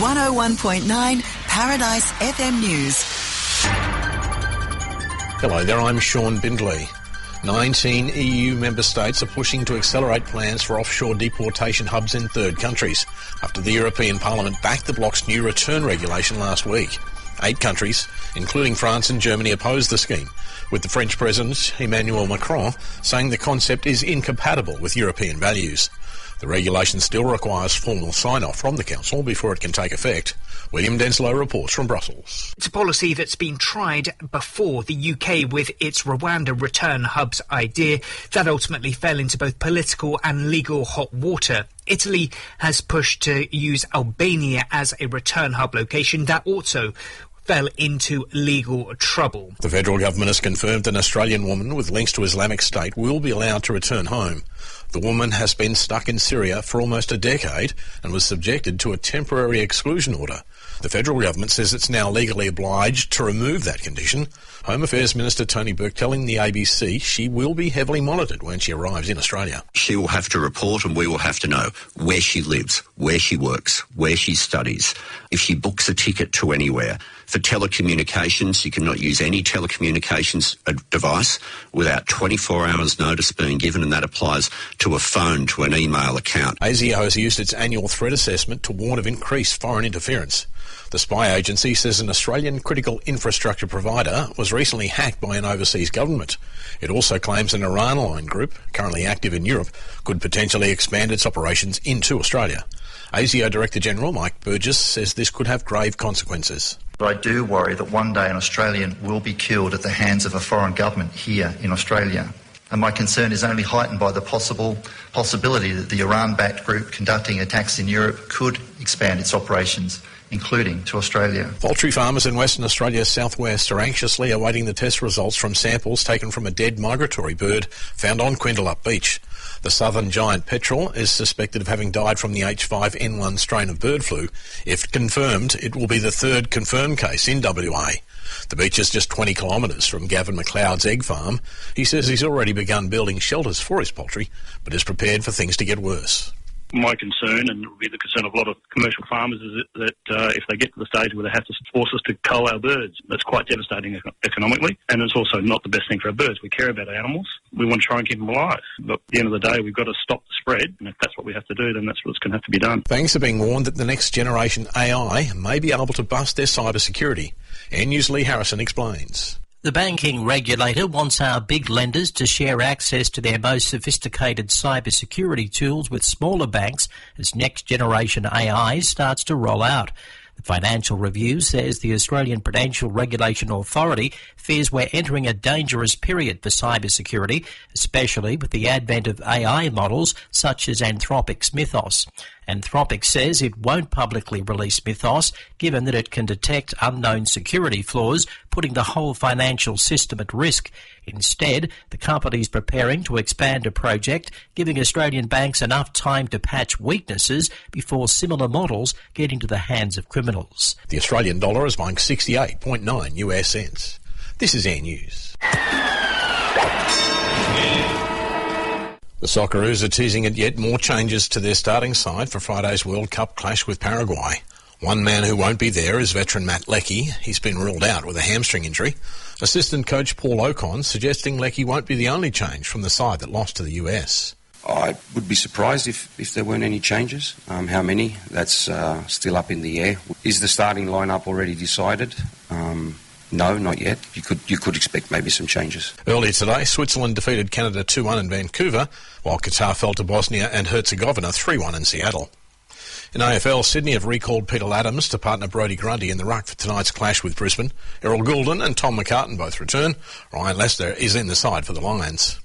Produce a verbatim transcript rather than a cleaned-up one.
one oh one point nine Paradise F M News. Hello there, I'm Sean Bindley. nineteen E U member states are pushing to accelerate plans for offshore deportation hubs in third countries after the European Parliament backed the bloc's new return regulation last week. Eight countries, including France and Germany, opposed the scheme, with the French President Emmanuel Macron saying the concept is incompatible with European values. The regulation still requires formal sign-off from the Council before it can take effect. William Denslow reports from Brussels. It's a policy that's been tried before the U K with its Rwanda return hubs idea that ultimately fell into both political and legal hot water. Italy has pushed to use Albania as a return hub location that also fell into legal trouble. The federal government has confirmed an Australian woman with links to Islamic State will be allowed to return home. The woman has been stuck in Syria for almost a decade and was subjected to a temporary exclusion order. The federal government says it's now legally obliged to remove that condition. Home Affairs Minister Tony Burke telling the A B C she will be heavily monitored when she arrives in Australia. She will have to report and we will have to know where she lives, where she works, where she studies, if she books a ticket to anywhere. For telecommunications, you cannot use any telecommunications device without twenty-four hours notice being given, and that applies to a phone, to an email account. ASIO has used its annual threat assessment to warn of increased foreign interference. The spy agency says an Australian critical infrastructure provider was recently hacked by an overseas government. It also claims an Iran-aligned group, currently active in Europe, could potentially expand its operations into Australia. ASIO Director General Mike Burgess says this could have grave consequences. But I do worry that one day an Australian will be killed at the hands of a foreign government here in Australia. And my concern is only heightened by the possible possibility that the Iran-backed group conducting attacks in Europe could expand its operations, including to Australia. Poultry farmers in Western Australia's southwest are anxiously awaiting the test results from samples taken from a dead migratory bird found on Quindalup Beach. The southern giant petrel is suspected of having died from the H five N one strain of bird flu. If confirmed, it will be the third confirmed case in W A. The beach is just twenty kilometres from Gavin McLeod's egg farm. He says he's already begun building shelters for his poultry, but is prepared for things to get worse. My concern, and it will be the concern of a lot of commercial farmers, is that, that uh, if they get to the stage where they have to force us to cull our birds, that's quite devastating econ- economically, and it's also not the best thing for our birds. We care about our animals. We want to try and keep them alive. But at the end of the day, we've got to stop the spread, and if that's what we have to do, then that's what's going to have to be done. Banks are being warned that the next generation A I may be able to bust their cyber security. N News' Lee Harrison explains. The banking regulator wants our big lenders to share access to their most sophisticated cybersecurity tools with smaller banks as next-generation A I starts to roll out. The Financial Review says the Australian Prudential Regulation Authority fears we're entering a dangerous period for cybersecurity, especially with the advent of A I models such as Anthropic's Mythos. Anthropic says it won't publicly release Mythos, given that it can detect unknown security flaws, putting the whole financial system at risk. Instead, the company is preparing to expand a project, giving Australian banks enough time to patch weaknesses before similar models get into the hands of criminals. The Australian dollar is buying sixty-eight point nine U S cents. This is Air News. The Socceroos are teasing at yet more changes to their starting side for Friday's World Cup clash with Paraguay. One man who won't be there is veteran Matt Leckie. He's been ruled out with a hamstring injury. Assistant coach Paul Ocon suggesting Leckie won't be the only change from the side that lost to the U S. I would be surprised if, if there weren't any changes. Um, how many? That's uh, still up in the air. Is the starting lineup already decided? Um, no, not yet. You could you could expect maybe some changes. Earlier today, Switzerland defeated Canada two one in Vancouver, while Qatar fell to Bosnia and Herzegovina three one in Seattle. In A F L, Sydney have recalled Peter Adams to partner Brodie Grundy in the ruck for tonight's clash with Brisbane. Errol Goulden and Tom McCartan both return. Ryan Lester is in the side for the Lions.